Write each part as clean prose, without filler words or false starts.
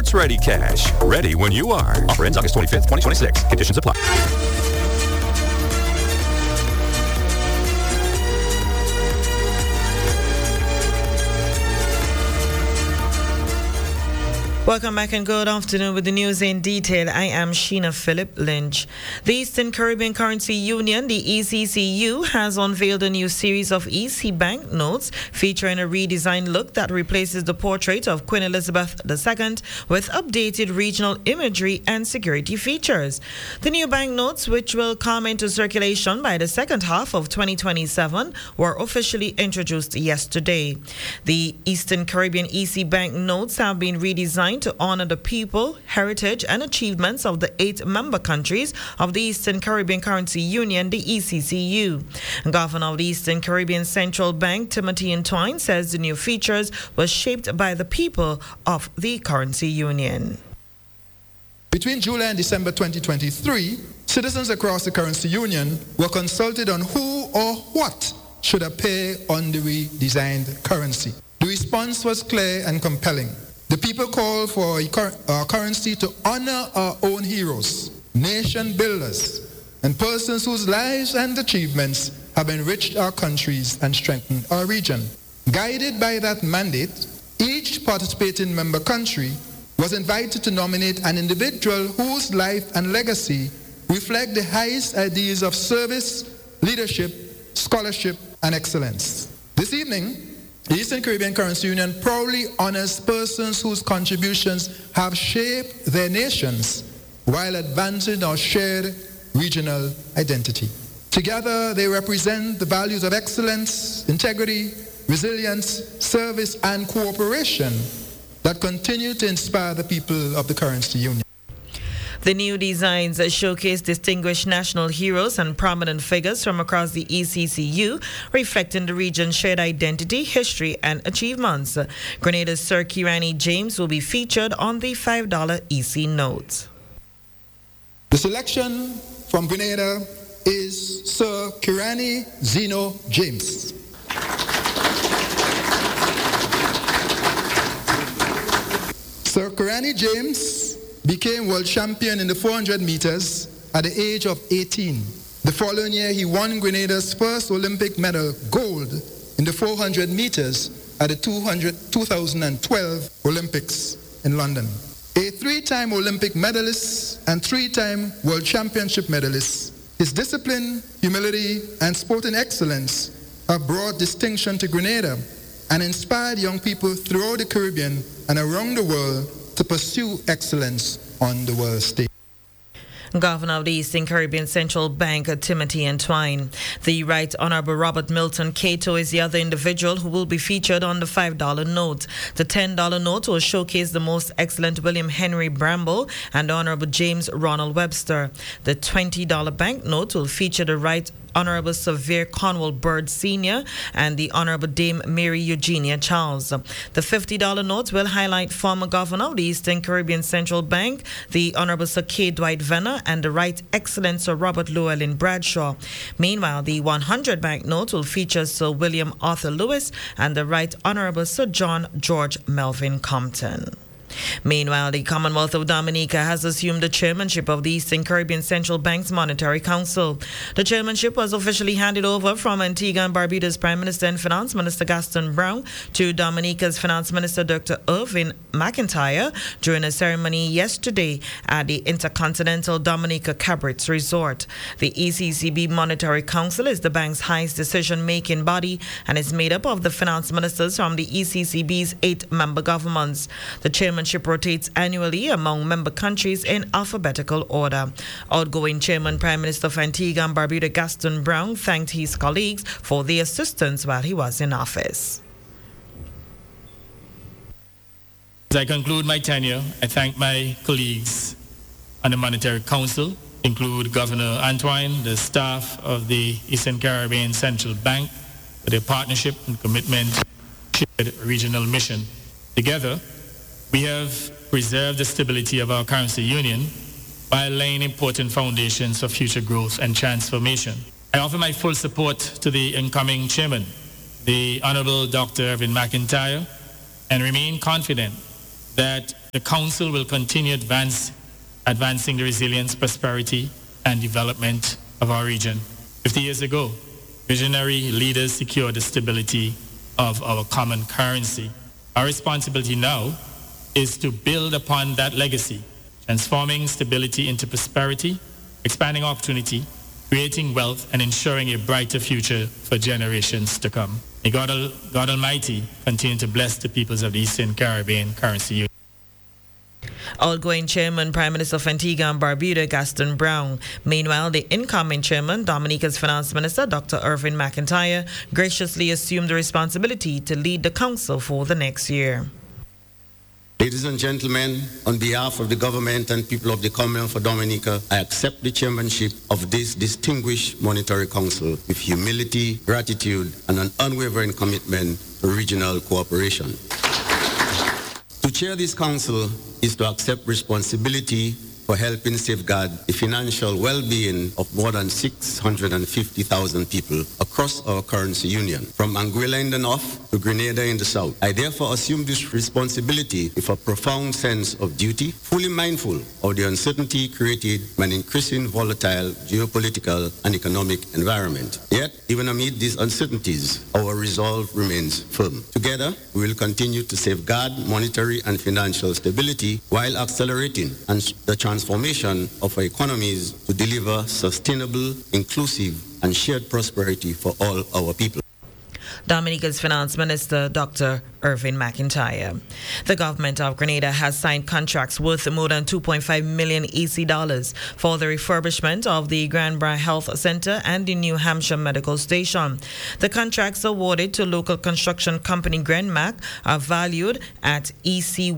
Sports Ready Cash. Ready when you are. Offer ends August 25th, 2026. Conditions apply. Welcome back and good afternoon with the news in detail. I am Sheena Philip Lynch. The Eastern Caribbean Currency Union, the ECCU, has unveiled a new series of EC bank notes featuring a redesigned look that replaces the portrait of Queen Elizabeth II with updated regional imagery and security features. The new bank notes, which will come into circulation by the second half of 2027, were officially introduced yesterday. The Eastern Caribbean EC bank notes have been redesigned to honor the people, heritage, and achievements of the 8 member countries of the Eastern Caribbean Currency Union, the ECCU. Governor of the Eastern Caribbean Central Bank, Timothy Entwine, says the new features were shaped by the people of the currency union. Between July and December 2023, citizens across the currency union were consulted on who or what should appear on the redesigned currency. The response was clear and compelling. The people call for our currency to honor our own heroes, nation builders, and persons whose lives and achievements have enriched our countries and strengthened our region. Guided by that mandate, each participating member country was invited to nominate an individual whose life and legacy reflect the highest ideals of service, leadership, scholarship, and excellence. This evening, the Eastern Caribbean Currency Union proudly honors persons whose contributions have shaped their nations while advancing our shared regional identity. Together, they represent the values of excellence, integrity, resilience, service, and cooperation that continue to inspire the people of the currency union. The new designs showcase distinguished national heroes and prominent figures from across the ECCU, reflecting the region's shared identity, history, and achievements. Grenada's Sir Kirani James will be featured on the $5 EC notes. The selection from Grenada is Sir Kirani Zeno James. Sir Kirani James became world champion in the 400 meters at the age of 18. The following year, he won Grenada's first Olympic medal, gold, in the 400 meters at the 2012 Olympics in London. A 3-time Olympic medalist and 3-time world championship medalist, his discipline, humility, and sporting excellence have brought distinction to Grenada and inspired young people throughout the Caribbean and around the world to pursue excellence on the world stage. Governor of the Eastern Caribbean Central Bank, Timothy Entwine. The Right Honorable Robert Milton Cato is the other individual who will be featured on the $5 note. The $10 note will showcase the most excellent William Henry Bramble and Honorable James Ronald Webster. The $20 banknote will feature the Right Honorable Sir Cornwall Bird Sr. and the Honorable Dame Mary Eugenia Charles. The $50 notes will highlight former Governor of the Eastern Caribbean Central Bank, the Honorable Sir K. Dwight Venner, and the Right Excellent Sir Robert Llewellyn Bradshaw. Meanwhile, the $100 banknote will feature Sir William Arthur Lewis and the Right Honorable Sir John George Melvin Compton. Meanwhile, the Commonwealth of Dominica has assumed the chairmanship of the Eastern Caribbean Central Bank's Monetary Council. The chairmanship was officially handed over from Antigua and Barbuda's Prime Minister and Finance Minister Gaston Brown to Dominica's Finance Minister Dr. Irvin McIntyre during a ceremony yesterday at the Intercontinental Dominica Cabarets Resort. The ECCB Monetary Council is the bank's highest decision-making body and is made up of the finance ministers from the ECCB's 8 member governments. The chairmanship rotates annually among member countries in alphabetical order. Outgoing Chairman Prime Minister of Antigua and Barbuda Gaston Brown thanked his colleagues for their assistance while he was in office. As I conclude my tenure, I thank my colleagues on the Monetary Council, include Governor Entwine, the staff of the Eastern Caribbean Central Bank, for their partnership and commitment to shared regional mission. Together, we have preserved the stability of our currency union by laying important foundations for future growth and transformation. I offer my full support to the incoming chairman, the Honorable Dr. Irvin McIntyre, and remain confident that the Council will continue advancing the resilience, prosperity, and development of our region. 50 years ago, visionary leaders secured the stability of our common currency. Our responsibility now is to build upon that legacy, transforming stability into prosperity, expanding opportunity, creating wealth, and ensuring a brighter future for generations to come. May God Almighty continue to bless the peoples of the Eastern Caribbean Currency Union. Outgoing Chairman, Prime Minister of Antigua and Barbuda, Gaston Brown. Meanwhile, the incoming Chairman, Dominica's Finance Minister, Dr. Irving McIntyre, graciously assumed the responsibility to lead the Council for the next year. Ladies and gentlemen, on behalf of the government and people of the Commonwealth of Dominica, I accept the chairmanship of this distinguished monetary council with humility, gratitude, and an unwavering commitment to regional cooperation. To chair this council is to accept responsibility for helping safeguard the financial well-being of more than 650,000 people across our currency union, from Anguilla in the north to Grenada in the south. I therefore assume this responsibility with a profound sense of duty, fully mindful of the uncertainty created by an increasing volatile geopolitical and economic environment. Yet, even amid these uncertainties, our resolve remains firm. Together, we will continue to safeguard monetary and financial stability while accelerating the transformation of our economies to deliver sustainable, inclusive, and shared prosperity for all our people. Dominica's Finance Minister, Dr. Irving McIntyre. The government of Grenada has signed contracts worth more than 2.5 million EC dollars for the refurbishment of the Granborough Health Center and the New Hampshire Medical Station. The contracts awarded to local construction company Grenmac are valued at EC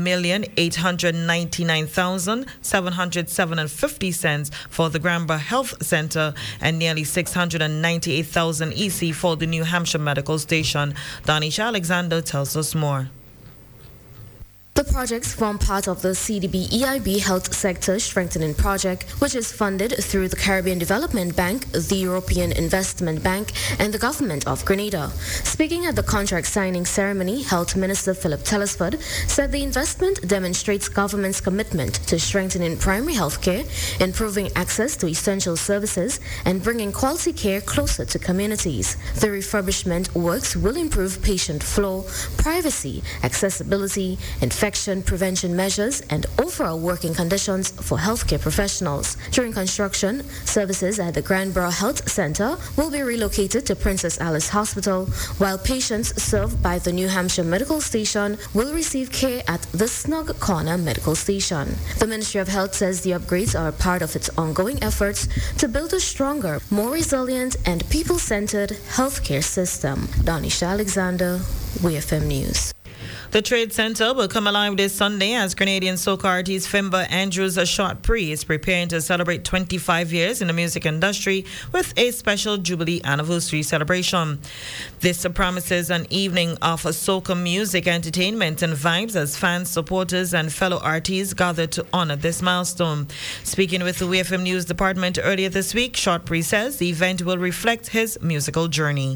1,899,707.50 for the Granborough Health Center and nearly 698,000 EC for the New Hampshire Medical Station. Danisha Alexander tells us more. The projects form part of the CDB EIB Health Sector Strengthening Project, which is funded through the Caribbean Development Bank, the European Investment Bank, and the Government of Grenada. Speaking at the contract signing ceremony, Health Minister Philip Telesford said the investment demonstrates government's commitment to strengthening primary health care, improving access to essential services, and bringing quality care closer to communities. The refurbishment works will improve patient flow, privacy, accessibility, infection prevention measures, and overall working conditions for healthcare professionals. During construction, services at the Granborough Health Center will be relocated to Princess Alice Hospital, while patients served by the New Hampshire Medical Station will receive care at the Snug Corner Medical Station. The Ministry of Health says the upgrades are part of its ongoing efforts to build a stronger, more resilient, and people-centered healthcare system. Danisha Alexander, WFM News. The Trade Center will come alive this Sunday as Grenadian soca artist Fimba Andrews Shortpree is preparing to celebrate 25 years in the music industry with a special Jubilee anniversary celebration. This promises an evening of soca music, entertainment, and vibes as fans, supporters, and fellow artists gather to honor this milestone. Speaking with the WFM News Department earlier this week, Shortpree says the event will reflect his musical journey.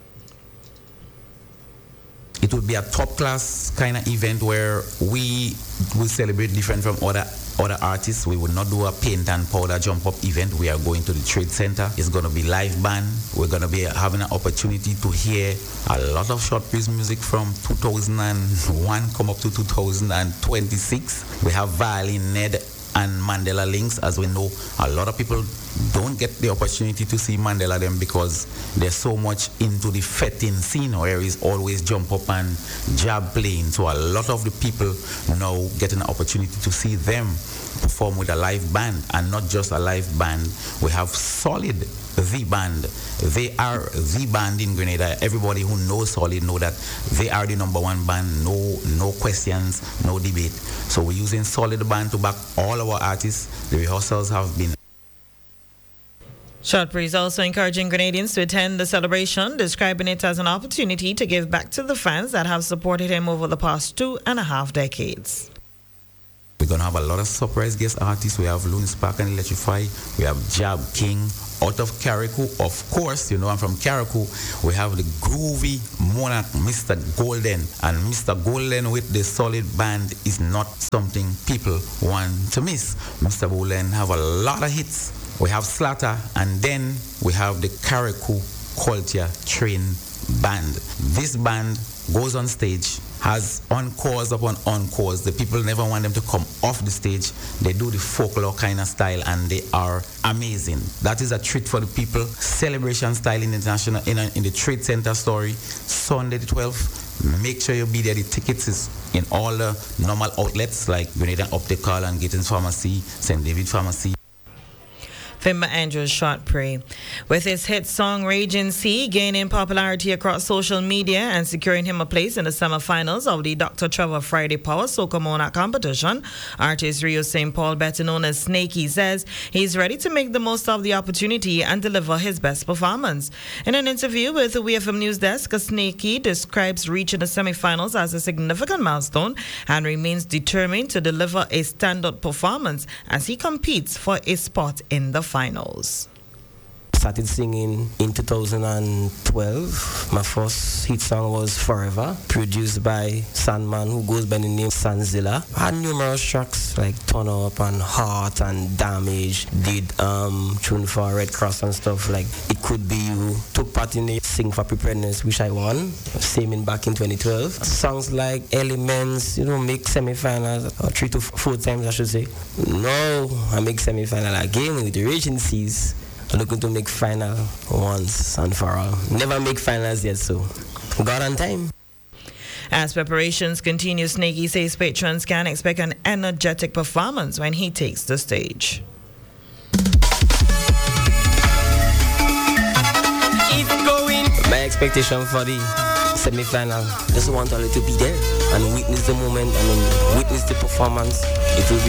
It would be a top-class kind of event where we will celebrate different from other artists. We will not do a paint and powder jump-up event. We are going to the Trade Center. It's going to be live band. We're going to be having an opportunity to hear a lot of Shortpree's music from 2001 come up to 2026. We have Violin Ned and Mandela Links. As we know, a lot of people don't get the opportunity to see Mandela them because they're so much into the fetting scene where he's always jump up and jab playing. So a lot of the people now get an opportunity to see them perform with a live band, and not just a live band. We have Solid, the band. They are the band in Grenada. Everybody who knows Solid know that they are the #1 band. No questions, no debate. So we're using Solid band to back all our artists. The rehearsals have been. Shortpree is also encouraging Grenadians to attend the celebration, describing it as an opportunity to give back to the fans that have supported him over the past 2.5 decades. We're going to have a lot of surprise guest artists. We have Looney Spark and Electrify. We have Jab King out of Carriacou. Of course, you know I'm from Carriacou. We have the groovy monarch, Mr. Golden. And Mr. Golden with the solid band is not something people want to miss. Mr. Golden have a lot of hits. We have Slatter, and then we have the Carriacou Culture Train Band. This band goes on stage, has encores upon encores. The people never want them to come off the stage. They do the folklore kind of style, and they are amazing. That is a treat for the people. Celebration style in the Trade Center Story, Sunday the 12th. Make sure you be there. The tickets is in all the normal outlets like United Optical and Gittins Pharmacy, St. David Pharmacy. Fimba Andrews short prey. With his hit song Raging Sea gaining popularity across social media and securing him a place in the semifinals of the Dr. Trevor Friday Power Soca Monarch competition, artist Rio St. Paul, better known as Snakey, says he's ready to make the most of the opportunity and deliver his best performance. In an interview with the WFM News Desk, Snakey describes reaching the semifinals as a significant milestone and remains determined to deliver a standout performance as he competes for a spot in the finals. Started singing in 2012. My first hit song was Forever, produced by Sandman, who goes by the name Sanzilla. I had numerous tracks like Turn Up and Heart and Damage. Did tune for Red Cross and stuff like It Could Be You. Took part in the Sing for Preparedness, which I won. Same in back in 2012. Songs like Elements, make semi-finals, or 3 to 4 times I should say. No, I make semi-final again with the Raging Seas. Looking to make final once and for all. Never make finals yet, so God on time. As preparations continue, Snakey says patrons can expect an energetic performance when he takes the stage. It's going. My expectation for the semi-final, just want all to be there and witness the moment, witness the performance. It will